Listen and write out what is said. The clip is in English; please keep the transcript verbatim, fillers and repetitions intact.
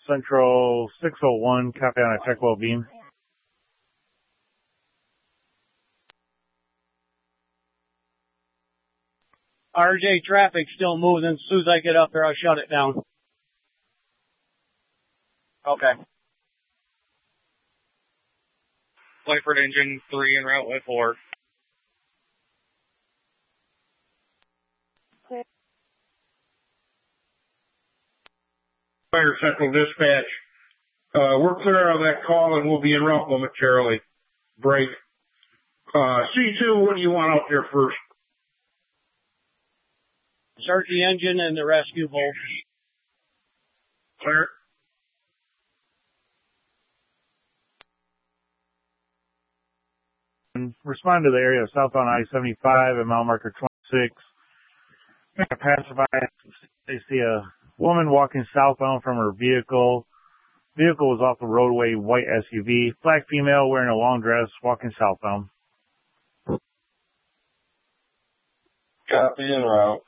Central six oh one, copy on a check well beam. R J, traffic's still moving. As soon as I get up there, I'll shut it down. Okay. Lightford engine three en route with four. Fire Central Dispatch. Uh, we're clear on that call and we'll be en route momentarily. Break. Uh, C two, what do you want out there first? Start the engine and the rescue bolt. Clear. Respond to the area of southbound I seventy-five at mile marker twenty-six. Passerby, they see a woman walking southbound from her vehicle. Vehicle was off the roadway, white S U V. Black female wearing a long dress, walking southbound. Copy en route.